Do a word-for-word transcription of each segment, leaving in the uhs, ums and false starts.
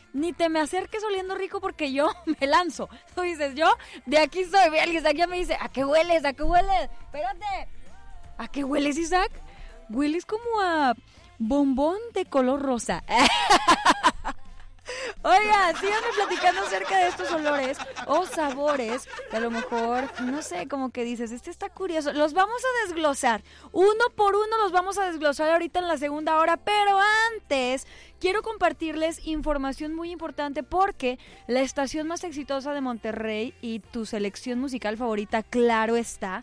ni te me acerques oliendo rico porque yo me lanzo. Tú dices, yo de aquí soy. Ve, alguien aquí me dice, ¿a qué hueles? ¿A qué hueles? Espérate. ¿A qué hueles, Isaac? Hueles como a bombón de color rosa. Oiga, síganme platicando acerca de estos olores o sabores que a lo mejor, no sé, como que dices, este está curioso. Los vamos a desglosar, uno por uno los vamos a desglosar ahorita en la segunda hora, pero antes quiero compartirles información muy importante porque la estación más exitosa de Monterrey y tu selección musical favorita, claro está,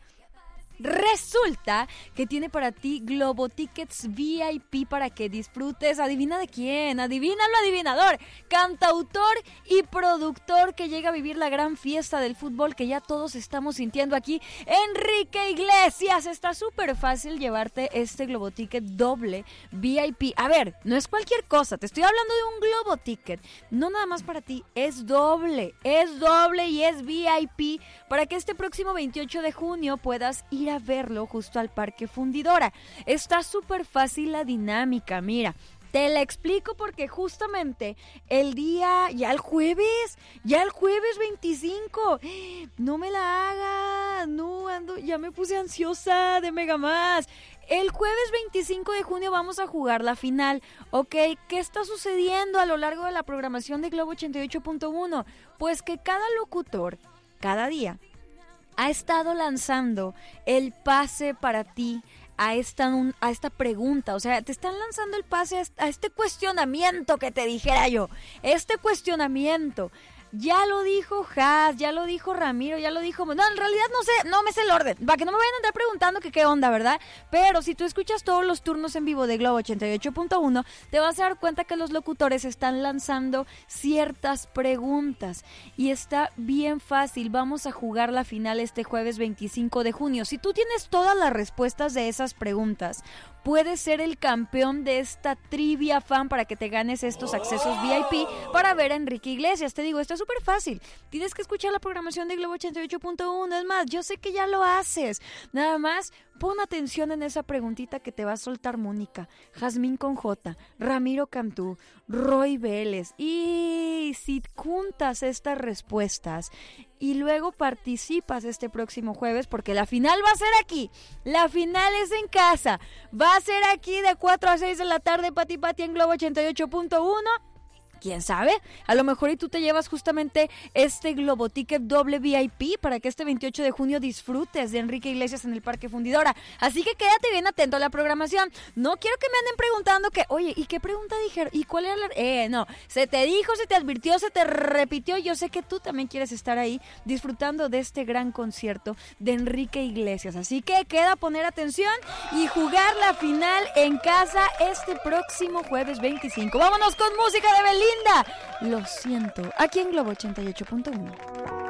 resulta que tiene para ti Globo Tickets V I P para que disfrutes. ¿Adivina de quién? Adivínalo, adivinador. Cantautor y productor que llega a vivir la gran fiesta del fútbol que ya todos estamos sintiendo aquí, Enrique Iglesias. Está súper fácil llevarte este Globo Ticket doble V I P. A ver, no es cualquier cosa, te estoy hablando de un Globo Ticket, no nada más para ti, es doble, es doble y es V I P para que este próximo veintiocho de junio puedas ir a verlo justo al Parque Fundidora. Está súper fácil la dinámica, mira, te la explico porque justamente el día, ya el jueves, ya el jueves veinticinco, no me la haga, no ando, ya me puse ansiosa de Mega Más. El jueves veinticinco de junio vamos a jugar la final, ¿ok? ¿Qué está sucediendo a lo largo de la programación de Globo ochenta y ocho punto uno? Pues que cada locutor, cada día, ha estado lanzando el pase para ti a esta, un, a esta pregunta. O sea, te están lanzando el pase a este cuestionamiento que te dijera yo. Este cuestionamiento. Ya lo dijo Haas, ya lo dijo Ramiro, ya lo dijo... No, en realidad no sé, no me sé el orden. Para que no me vayan a andar preguntando que qué onda, ¿verdad? Pero si tú escuchas todos los turnos en vivo de Globo ochenta y ocho punto uno, te vas a dar cuenta que los locutores están lanzando ciertas preguntas. Y está bien fácil. Vamos a jugar la final este jueves veinticinco de junio. Si tú tienes todas las respuestas de esas preguntas, puedes ser el campeón de esta trivia fan para que te ganes estos accesos V I P para ver a Enrique Iglesias. Te digo, está súper fácil. Tienes que escuchar la programación de Globo ochenta y ocho punto uno. Es más, yo sé que ya lo haces. Nada más, pon atención en esa preguntita que te va a soltar Mónica, Jazmín con J, Ramiro Cantú, Roy Vélez. Y si juntas estas respuestas y luego participas este próximo jueves, porque la final va a ser aquí, la final es en casa, va a ser aquí de cuatro a seis de la tarde, Pati Pati en Globo ochenta y ocho punto uno. ¿Quién sabe? A lo mejor y tú te llevas justamente este Globo Ticket doble V I P para que este veintiocho de junio disfrutes de Enrique Iglesias en el Parque Fundidora. Así que quédate bien atento a la programación. No quiero que me anden preguntando que, oye, ¿y qué pregunta dijeron? ¿Y cuál era la...? Eh, no, se te dijo, se te advirtió, se te repitió. Yo sé que tú también quieres estar ahí disfrutando de este gran concierto de Enrique Iglesias. Así que queda poner atención y jugar la final en casa este próximo jueves veinticinco. Vámonos con música de Belinda. Lo siento, aquí en Globo ochenta y ocho punto uno.